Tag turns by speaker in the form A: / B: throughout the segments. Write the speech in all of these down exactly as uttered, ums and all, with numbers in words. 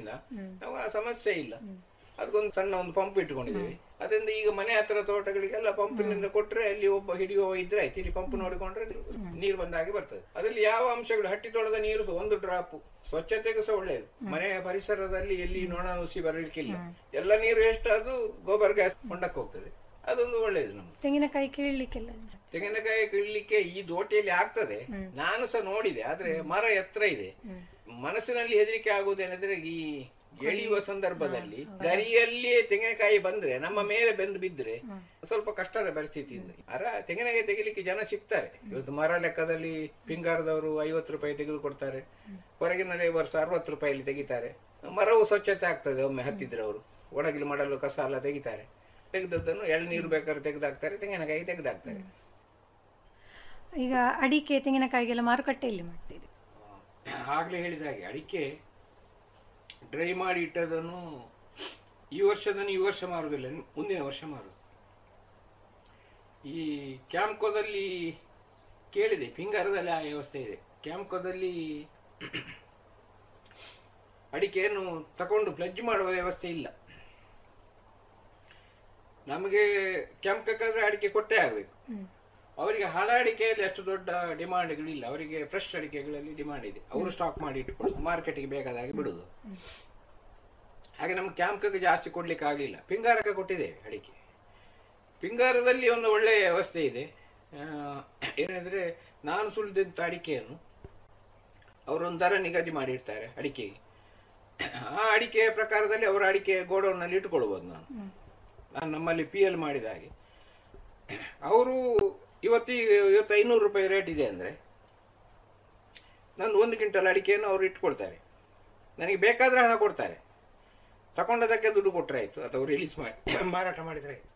A: ಇರೋದ್ರಿಂದ ನಾವು ಆ ಸಮಸ್ಯೆ ಇಲ್ಲ. ಅದಕ್ಕೊಂದು ಸಣ್ಣ ಒಂದು ಪಂಪ್ ಇಟ್ಕೊಂಡಿದ್ದೇವೆ. ಅದರಿಂದ ಈಗ ಮನೆ ಹತ್ರ ತೋಟಗಳಿಗೆಲ್ಲ ಪಂಪಿನಿಂದ ಕೊಟ್ರೆ ಅಲ್ಲಿ ಒಬ್ಬ ಹಿಡಿಯುವ ಇದ್ರೆ ಆಯ್ತು, ಇಲ್ಲಿ ಪಂಪ್ ನೋಡಿಕೊಂಡ್ರೆ ನೀರು ಬಂದಾಗಿ ಬರ್ತದೆ. ಅದ್ರಲ್ಲಿ ಯಾವ ಅಂಶಗಳು, ಹಟ್ಟಿ ತೊಳೆದ ನೀರು ಒಂದು ಡ್ರಾಪ್, ಸ್ವಚ್ಛತೆಗೂ ಸಹ ಒಳ್ಳೆಯದು. ಮನೆಯ ಪರಿಸರದಲ್ಲಿ ಎಲ್ಲಿ ನೊಣ ನುಸಿ ಬರಲಿಕ್ಕಿಲ್ಲ, ಎಲ್ಲ ನೀರು ಎಷ್ಟು ಅದು ಗೋಬರ್ ಗ್ಯಾಸ್ ಕೊಂಡಕ್ಕೆ ಹೋಗ್ತದೆ. ಅದೊಂದು ಒಳ್ಳೇದು. ನಮ್ಗೆ
B: ತೆಂಗಿನಕಾಯಿ ಕೀಳ್ಲಿಕ್ಕೆಲ್ಲ,
A: ತೆಂಗಿನಕಾಯಿ ಕೀಳ್ಲಿಕ್ಕೆ ಈ ದೋಟಿಯಲ್ಲಿ ಆಗ್ತದೆ, ನಾನು ಸಹ ನೋಡಿದೆ. ಆದ್ರೆ ಮರ ಎತ್ತರ ಇದೆ. ಮನಸ್ಸಿನಲ್ಲಿ ಹೆದರಿಕೆ ಆಗುವುದೇನೆಂದ್ರೆ ಈ ಎಳೆಯುವ ಸಂದರ್ಭದಲ್ಲಿ ಗರಿಯಲ್ಲಿಯೇ ತೆಂಗಿನಕಾಯಿ ಬಂದ್ರೆ ನಮ್ಮ ಮೇಲೆ ಬೆಂದು ಬಿದ್ರೆ ಸ್ವಲ್ಪ ಕಷ್ಟದ ಪರಿಸ್ಥಿತಿ ಇದೆ. ಅರ ತೆಂಗಿನಕಾಯಿ ತೆಗಿಲಿಕ್ಕೆ ಜನ ಸಿಗ್ತಾರೆ. ಇವತ್ತು ಮರ ಲೆಕ್ಕದಲ್ಲಿ ಪಿಂಗಾರದವರು ಐವತ್ತು ರೂಪಾಯಿ ತೆಗೆದು ಕೊಡ್ತಾರೆ, ಹೊರಗಿನ ಲೇಬರ್ಸ್ ಅರವತ್ತು ರೂಪಾಯಿಲಿ ತೆಗಿತಾರೆ. ಮರವು ಸ್ವಚ್ಛತೆ ಆಗ್ತದೆ. ಒಮ್ಮೆ ಹತ್ತಿದ್ರೆ ಅವರು ಒಣಗಿಲು ಮಾಡಲು ಕಸ ಎಲ್ಲ ತೆಗಿತಾರೆ. ತೆಗೆದದ್ದನ್ನು ಎಳ್ನೀರು ಬೇಕಾದ್ರೆ ತೆಗೆದಾಕ್ತಾರೆ, ತೆಂಗಿನಕಾಯಿ ತೆಗೆದಾಕ್ತಾರೆ.
B: ಈಗ ಅಡಿಕೆ ತೆಂಗಿನಕಾಯಿಗೆಲ್ಲ ಮಾರುಕಟ್ಟೆಯಲ್ಲಿ ಮಾಡ್ತೀರಿ?
A: ಆಗ್ಲೇ ಹೇಳಿದ ಹಾಗೆ ಅಡಿಕೆ ಡ್ರೈ ಮಾಡಿ ಇಟ್ಟದನ್ನು ಈ ವರ್ಷದನ್ನು ಈ ವರ್ಷ ಮಾರುದಿಲ್ಲ, ಮುಂದಿನ ವರ್ಷ ಮಾರುದು. ಈ ಕ್ಯಾಂಪ್ಕೋದಲ್ಲಿ ಕೇಳಿದೆ, ಪಿಂಗಾರದಲ್ಲಿ ಆ ವ್ಯವಸ್ಥೆ ಇದೆ. ಕ್ಯಾಂಪ್ಕೋದಲ್ಲಿ ಅಡಿಕೆಯನ್ನು ತಕೊಂಡು ಪ್ಲಜ್ ಮಾಡುವ ವ್ಯವಸ್ಥೆ ಇಲ್ಲ. ನಮಗೆ ಕ್ಯಾಂಪ್ಕಾದ್ರೆ ಅಡಿಕೆ ಕೊಟ್ಟೇ ಆಗ್ಬೇಕು. ಅವರಿಗೆ ಹಳ ಅಡಿಕೆಯಲ್ಲಿ ಅಷ್ಟು ದೊಡ್ಡ ಡಿಮಾಂಡ್ಗಳಿಲ್ಲ. ಅವರಿಗೆ ಫ್ರೆಶ್ ಅಡಿಕೆಗಳಲ್ಲಿ ಡಿಮಾಂಡ್ ಇದೆ. ಅವರು ಸ್ಟಾಕ್ ಮಾಡಿ ಇಟ್ಕೊಳ್ಳೋದು, ಮಾರ್ಕೆಟ್ಗೆ ಬೇಕಾದಾಗಿ ಬಿಡುದು. ಹಾಗೆ ನಮ್ಗೆ ಕ್ಯಾಂಪ್ಗೆ ಜಾಸ್ತಿ ಕೊಡ್ಲಿಕ್ಕೆ ಆಗಲಿಲ್ಲ. ಪಿಂಗಾರಕ್ಕೆ ಕೊಟ್ಟಿದ್ದೇವೆ ಅಡಿಕೆ. ಪಿಂಗಾರದಲ್ಲಿ ಒಂದು ಒಳ್ಳೆಯ ವ್ಯವಸ್ಥೆ ಇದೆ. ಏನಂದ್ರೆ ನಾನು ಸುಲಿದಂತ ಅಡಿಕೆಯನ್ನು ಅವರೊಂದು ದರ ನಿಗದಿ ಮಾಡಿರ್ತಾರೆ ಅಡಿಕೆಗೆ. ಆ ಅಡಿಕೆಯ ಪ್ರಕಾರದಲ್ಲಿ ಅವರ ಅಡಿಕೆ ಗೋಡೌನ್ನಲ್ಲಿ ಇಟ್ಕೊಳ್ಬೋದು. ನಾನು ನಾನು ನಮ್ಮಲ್ಲಿ ಪಿ ಎಲ್ ಮಾಡಿದ ಹಾಗೆ ಅವರು ಇವತ್ತಿ ಇವತ್ತು ಐನೂರು ರೂಪಾಯಿ ರೇಟ್ ಇದೆ ಅಂದರೆ ನಂದು ಒಂದು ಕ್ವಿಂಟಲ್ ಅಡಿಕೆಯನ್ನು ಅವರು ಇಟ್ಕೊಳ್ತಾರೆ. ನನಗೆ ಬೇಕಾದ್ರೆ ಹಣ ಕೊಡ್ತಾರೆ, ತಗೊಂಡದಕ್ಕೆ ದುಡ್ಡು ಕೊಟ್ಟರೆ ಆಯಿತು, ಅಥವಾ ರಿಲೀಸ್ ಮಾಡಿ ಮಾರಾಟ ಮಾಡಿದರೆ ಆಯಿತು.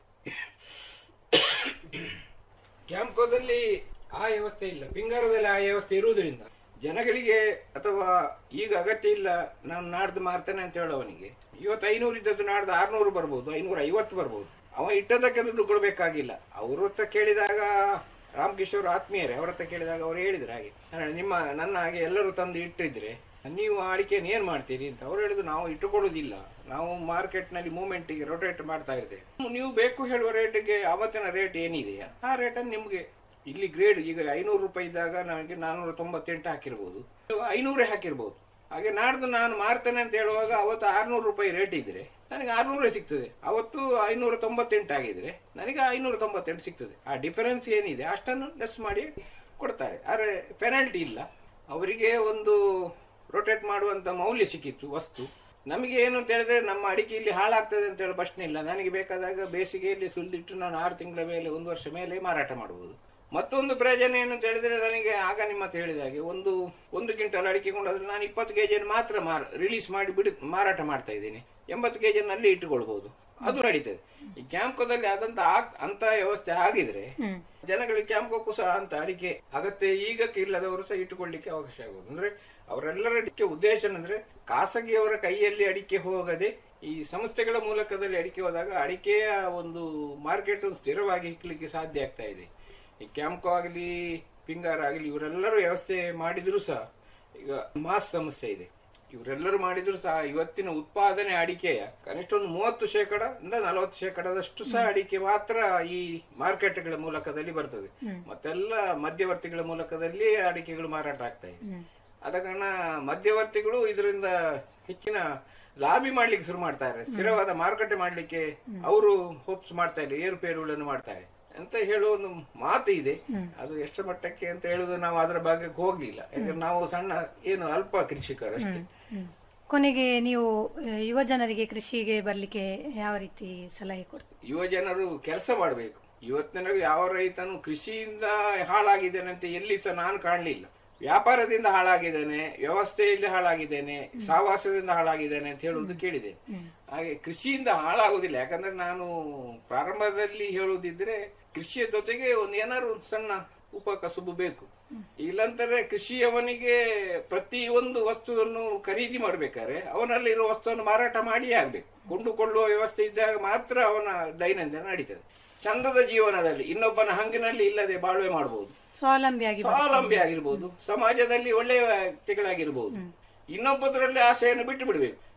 A: ಕ್ಯಾಂಪ್ಕೋದಲ್ಲಿ ಆ ವ್ಯವಸ್ಥೆ ಇಲ್ಲ, ಪಿಂಗಾರದಲ್ಲಿ ಆ ವ್ಯವಸ್ಥೆ ಇರುವುದರಿಂದ ಜನಗಳಿಗೆ ಅಥವಾ ಈಗ ಅಗತ್ಯ ಇಲ್ಲ ನಾನು ನಾಡ್ದು ಮಾರ್ತೇನೆ ಅಂತ ಹೇಳೋವನಿಗೆ ಇವತ್ತು ಐನೂರು ಇದ್ದದ್ದು ನಾಡ್ದು ಆರ್ನೂರು ಬರ್ಬೋದು, ಐನೂರ ಐವತ್ತು ಬರ್ಬೋದು. ಅವ ಇಟ್ಟದಕ್ಕೆ ದುಡ್ಡು ಕೊಡಬೇಕಾಗಿಲ್ಲ. ಅವ್ರ ಹತ್ರ ಕೇಳಿದಾಗ ರಾಮಕಿಶೋರ್ ಆತ್ಮೀಯರೇ ಅವ್ರ ಹತ್ರ ಕೇಳಿದಾಗ ಅವ್ರು ಹೇಳಿದ್ರು ಹಾಗೆ, ನಿಮ್ಮ ನನ್ನ ಹಾಗೆ ಎಲ್ಲರೂ ತಂದು ಇಟ್ಟಿದ್ರೆ ನೀವು ಅಡಿಕೆಯನ್ನು ಏನ್ ಮಾಡ್ತೀರಿ ಅಂತ. ಅವ್ರು ಹೇಳಿದ್ರು ನಾವು ಇಟ್ಟುಕೊಳ್ಳುವುದಿಲ್ಲ, ನಾವು ಮಾರ್ಕೆಟ್ನಲ್ಲಿ ಮೂವ್ಮೆಂಟಿಗೆ ರೊಟೇಟ್ ಮಾಡ್ತಾ ಇದ್ದೇವೆ. ನೀವು ಬೇಕು ಹೇಳುವ ರೇಟಿಗೆ ಅವತ್ತಿನ ರೇಟ್ ಏನಿದೆಯಾ ಆ ರೇಟನ್ನು ನಿಮ್ಗೆ ಇಲ್ಲಿ ಗ್ರೇಡ್ ಈಗ ಐನೂರು ರೂಪಾಯಿ ಇದ್ದಾಗ ನನಗೆ ನಾನ್ನೂರ ತೊಂಬತ್ತೆಂಟು ಹಾಕಿರ್ಬೋದು, ಐನೂರೇ ಹಾಕಿರ್ಬೋದು. ಹಾಗೆ ನಾಡ್ದು ನಾನು ಮಾರ್ತೇನೆ ಅಂತ ಹೇಳುವಾಗ ಅವತ್ತು ಆರ್ನೂರು ರೂಪಾಯಿ ರೇಟ್ ಇದ್ರೆ ನನಗೆ ಆರ್ನೂರೇ ಸಿಗ್ತದೆ. ಅವತ್ತು ಐನೂರ ತೊಂಬತ್ತೆಂಟು ಆಗಿದ್ರೆ ನನಗೆ ಐನೂರ ತೊಂಬತ್ತೆಂಟು ಸಿಗ್ತದೆ. ಆ ಡಿಫರೆನ್ಸ್ ಏನಿದೆ ಅಷ್ಟನ್ನು ಲೆಸ್ ಮಾಡಿ ಕೊಡ್ತಾರೆ. ಆದರೆ ಪೆನಾಲ್ಟಿ ಇಲ್ಲ. ಅವರಿಗೆ ಒಂದು ರೊಟೇಟ್ ಮಾಡುವಂತ ಮೌಲ್ಯ ಸಿಕ್ಕಿತ್ತು ವಸ್ತು. ನಮಗೆ ಏನು ಅಂತ ಹೇಳಿದ್ರೆ ನಮ್ಮ ಅಡಿಕೆಯಲ್ಲಿ ಹಾಳಾಗ್ತದೆ ಅಂತ ಹೇಳಿ ಪ್ರಶ್ನೆ ಇಲ್ಲ. ನನಗೆ ಬೇಕಾದಾಗ ಬೇಸಿಗೆಯಲ್ಲಿ ಸುಲಿದಿಟ್ಟು ನಾನು ಆರು ತಿಂಗಳ ಮೇಲೆ ಒಂದು ವರ್ಷ ಮೇಲೆ ಮಾರಾಟ ಮಾಡಬಹುದು. ಮತ್ತೊಂದು ಪ್ರಯೋಜನ ಏನು ಅಂತ ಹೇಳಿದ್ರೆ ನನಗೆ ಆಗ ನಿಮ್ಮ ಹತ್ರ ಹೇಳಿದ ಹಾಗೆ ಒಂದು ಒಂದು ಕ್ವಿಂಟಲ್ ಅಡಿಕೆ ಕೊಂಡಾದ್ರೆ ನಾನು ಇಪ್ಪತ್ತು ಕೆಜಿಯನ್ನು ಮಾತ್ರ ಮಾರ ರಿಲೀಸ್ ಮಾಡಿ ಬಿಡು ಮಾರಾಟ ಮಾಡ್ತಾ ಇದ್ದೀನಿ. ಎಂಬತ್ತು ಕೆಜಿಯನ್ನು ಅಲ್ಲಿ ಇಟ್ಟುಕೊಳ್ಬಹುದು, ಅದು ನಡೀತದೆ. ಈ ಕ್ಯಾಂಪ್ಕೋದಲ್ಲಿ ಆದಂತ ಅಂತ ವ್ಯವಸ್ಥೆ ಆಗಿದ್ರೆ ಜನಗಳಿಗೆ ಕ್ಯಾಂಪ್ಕೋಕ್ಕೂ ಸಹ ಅಂತ ಅಡಿಕೆ ಅಗತ್ಯ ಈಗಕ್ಕೆ ಇಲ್ಲದವರು ಸಹ ಇಟ್ಟುಕೊಳ್ಳಿಕ್ಕೆ ಅವಕಾಶ ಆಗುವುದು. ಅಂದ್ರೆ ಅವರೆಲ್ಲರ ಅಡಿಕೆ ಉದ್ದೇಶ ಅಂದ್ರೆ ಖಾಸಗಿಯವರ ಕೈಯಲ್ಲಿ ಅಡಿಕೆ ಹೋಗದೆ ಈ ಸಂಸ್ಥೆಗಳ ಮೂಲಕದಲ್ಲಿ ಅಡಿಕೆ ಹೋದಾಗ ಅಡಿಕೆಯ ಒಂದು ಮಾರ್ಕೆಟ್ ಸ್ಥಿರವಾಗಿ ಇಕ್ಕಲಿಕ್ಕೆ ಸಾಧ್ಯ ಆಗ್ತಾ ಇದೆ. ಈ ಕ್ಯಾಂಪ್ಕೋ ಆಗಲಿ ಪಿಂಗಾರ ಆಗಲಿ ಇವರೆಲ್ಲರೂ ವ್ಯವಸ್ಥೆ ಮಾಡಿದ್ರು ಸಹ ಈಗ ಮಾಸ್ ಸಮಸ್ಯೆ ಇದೆ. ಇವರೆಲ್ಲರೂ ಮಾಡಿದ್ರು ಸಹ ಇವತ್ತಿನ ಉತ್ಪಾದನೆ ಅಡಿಕೆಯ ಕನಿಷ್ಠ ಒಂದು ಮೂವತ್ತು ಶೇಕಡ ಇಂದ ನಲವತ್ತು ಶೇಕಡದಷ್ಟು ಸಹ ಅಡಿಕೆ ಮಾತ್ರ ಈ ಮಾರ್ಕೆಟ್ಗಳ ಮೂಲಕದಲ್ಲಿ ಬರ್ತದೆ. ಮತ್ತೆಲ್ಲ ಮಧ್ಯವರ್ತಿಗಳ ಮೂಲಕದಲ್ಲಿ ಅಡಿಕೆಗಳು ಮಾರಾಟ ಆಗ್ತಾ ಇದೆ. ಆದ ಕಾರಣ ಮಧ್ಯವರ್ತಿಗಳು ಇದರಿಂದ ಹೆಚ್ಚಿನ ಲಾಭಿ ಮಾಡ್ಲಿಕ್ಕೆ ಶುರು ಮಾಡ್ತಾರೆ. ಸ್ಥಿರವಾದ ಮಾರುಕಟ್ಟೆ ಮಾಡ್ಲಿಕ್ಕೆ ಅವರು ಹೋಪ್ಸ್ ಮಾಡ್ತಾ ಇದ್ದಾರೆ, ಏರುಪೇರುಗಳನ್ನು ಮಾಡ್ತಾರೆ ಅಂತ ಹೇಳುವ ಒಂದು ಮಾತು ಇದೆ. ಅದು ಎಷ್ಟು ಮಟ್ಟಕ್ಕೆ ಅಂತ ಹೇಳುದು ನಾವು ಅದರ ಬಗ್ಗೆ ಹೋಗ್ಲಿಲ್ಲ. ಯಾಕಂದ್ರೆ ನಾವು ಸಣ್ಣ ಏನು ಅಲ್ಪ ಕೃಷಿಕರಷ್ಟೇ.
B: ಕೊನೆಗೆ ನೀವು ಯುವ ಜನರಿಗೆ ಕೃಷಿಗೆ ಬರ್ಲಿಕ್ಕೆ ಯಾವ ರೀತಿ ಸಲಹೆ ಕೊಡ್ತೀವಿ?
A: ಯುವ ಜನರು ಕೆಲಸ ಮಾಡಬೇಕು. ಇವತ್ತಿನ ಯಾವ ರೈತನು ಕೃಷಿಯಿಂದ ಹಾಳಾಗಿದ್ದೇನೆ ಅಂತ ಎಲ್ಲಿ ಸಹ ನಾನು ಕಾಣಲಿಲ್ಲ. ವ್ಯಾಪಾರದಿಂದ ಹಾಳಾಗಿದ್ದೇನೆ, ವ್ಯವಸ್ಥೆಯಲ್ಲಿ ಹಾಳಾಗಿದ್ದೇನೆ, ಸಹವಾಸದಿಂದ ಹಾಳಾಗಿದ್ದೇನೆ ಅಂತ ಹೇಳುವುದು ಕೇಳಿದೆ. ಹಾಗೆ ಕೃಷಿಯಿಂದ ಹಾಳಾಗುದಿಲ್ಲ. ಯಾಕಂದ್ರೆ ನಾನು ಪ್ರಾರಂಭದಲ್ಲಿ ಹೇಳುವುದಿದ್ರೆ ಕೃಷಿಯ ಜೊತೆಗೆ ಒಂದು ಏನಾದ್ರು ಸಣ್ಣ ಉಪಕಸುಬು ಬೇಕು. ಇಲ್ಲಂತಾರೆ ಕೃಷಿಯವನಿಗೆ ಪ್ರತಿ ಒಂದು ವಸ್ತುವನ್ನು ಖರೀದಿ ಮಾಡ್ಬೇಕಾದ್ರೆ ಅವನಲ್ಲಿರುವ ವಸ್ತುವನ್ನು ಮಾರಾಟ ಮಾಡಿಯೇ ಆಗ್ಬೇಕು. ಕೊಂಡುಕೊಳ್ಳುವ ವ್ಯವಸ್ಥೆ ಇದ್ದಾಗ ಮಾತ್ರ ಅವನ ದೈನಂದಿನ ನಡೀತದೆ. ಚಂದದ ಜೀವನದಲ್ಲಿ ಇನ್ನೊಬ್ಬನ ಹಂಗಿನಲ್ಲಿ ಇಲ್ಲದೆ ಬಾಳ್ವೆ ಮಾಡಬಹುದು,
B: ಸ್ವಾವಲಂಬಿಯಾಗಿ
A: ಸ್ವಾವಲಂಬಿ ಆಗಿರ್ಬೋದು, ಸಮಾಜದಲ್ಲಿ ಒಳ್ಳೆಯ ವ್ಯಕ್ತಿಗಳಾಗಿರ್ಬೋದು. ಇನ್ನೊಬ್ಬರಲ್ಲಿ ಆಸೆಯನ್ನು ಬಿಟ್ಟು ಬಿಡ್ಬೇಕು.